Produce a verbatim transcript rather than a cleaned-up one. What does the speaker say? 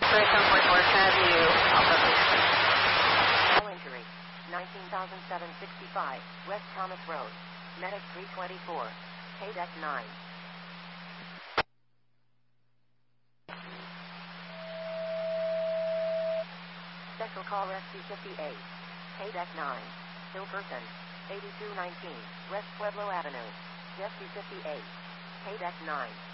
Operation Point North Avenue, Alpha Base. All injury. nineteen thousand seven hundred sixty-five, West Thomas Road. Medic three twenty-four. K D E C nine. Special call Rescue fifty-eight. K D E C nine. Ill person. eighty-two nineteen, West Pueblo Avenue. Rescue fifty-eight. K D E C nine.